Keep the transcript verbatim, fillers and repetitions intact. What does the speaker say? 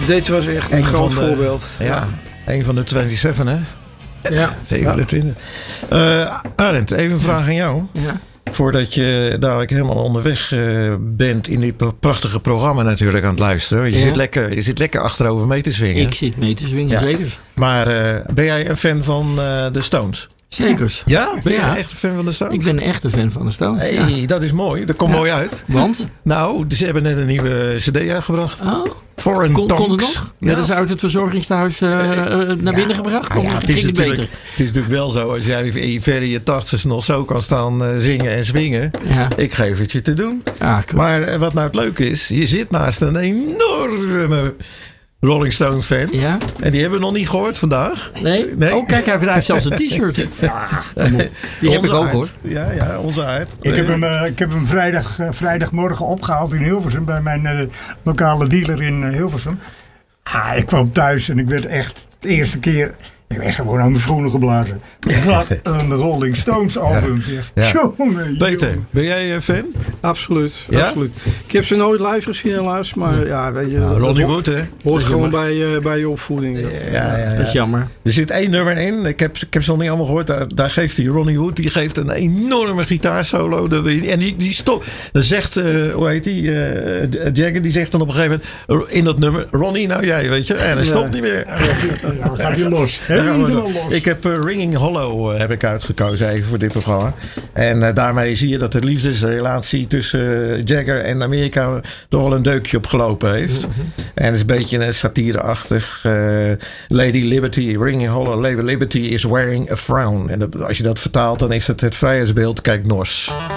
Dit was echt een, een groot de, voorbeeld. Ja, ja, een van de eenentwintig, hè? Ja. zevenentwintig. Uh, Arend, even een vraag aan jou. Ja. Voordat je dadelijk helemaal onderweg uh, bent in dit prachtige programma natuurlijk aan het luisteren. Je, ja. zit, lekker, je zit lekker achterover mee te swingen. Ik zit mee te swingen, ja. zeker. Maar uh, ben jij een fan van uh, de Stones? Zekers. Ja? Ben ja. je echt een fan van de Stones? Ik ben echt een fan van de Stones. Hey, ja. Dat is mooi. Dat komt ja. mooi uit. Want? Nou, ze hebben net een nieuwe cd uitgebracht. Oh. Foreign Kon, Tongues. kon het nog? Ja, dat is uit het verzorgingstehuis uh, uh, naar ja. binnen gebracht? Ah, ja, het, is het, het is natuurlijk wel zo. Als jij in verre je tachtig's nog zo kan staan uh, zingen en swingen. Ja. Ik geef het je te doen. Ah, cool. Maar uh, wat nou het leuke is. Je zit naast een enorme Rolling Stones fan. Ja? En die hebben we nog niet gehoord vandaag. Nee? nee? Oh, kijk, hij heeft zelfs een t-shirt. Ja, die heb ik ook, hoor. Ja, ja, onze Aard. Ik heb hem, uh, ik heb hem vrijdag, uh, vrijdagmorgen opgehaald in Hilversum. Bij mijn uh, lokale dealer in uh, Hilversum. Ah, ik kwam thuis en ik werd echt de eerste keer... Ik ben gewoon aan mijn schoenen geblazen. Wat een Rolling Stones album, zeg. Ja. Jongen, Peter, ben jij uh, fan? Absoluut, ja? absoluut. Ik heb ze nooit live gezien helaas, maar ja, weet je... Nou, Ronnie Wood, hè? Hoort gewoon bij, uh, bij je opvoeding. Ja, ja, ja. Dat is jammer. Er zit één nummer in, ik heb, ik heb ze nog niet allemaal gehoord. Daar, daar geeft hij, Ronnie Wood, die geeft een enorme gitaarsolo. En die, die stop. Dan zegt, uh, hoe heet die? Uh, Jagger, die zegt dan op een gegeven moment in dat nummer, Ronnie, nou jij, weet je. En hij stopt ja. niet meer. Ja, dan gaat hij los. los. Ik heb uh, Ringing Hollow uh, heb ik uitgekozen even voor dit programma. En uh, daarmee zie je dat de liefdesrelatie tussen uh, Jagger en Amerika toch wel een deukje opgelopen heeft. Mm-hmm. En het is een beetje uh, satireachtig. Uh, Lady Liberty, Ringing Hollow, Lady Liberty is wearing a frown. En dat, als je dat vertaalt, dan is het het vrijheidsbeeld. Kijk, Nors.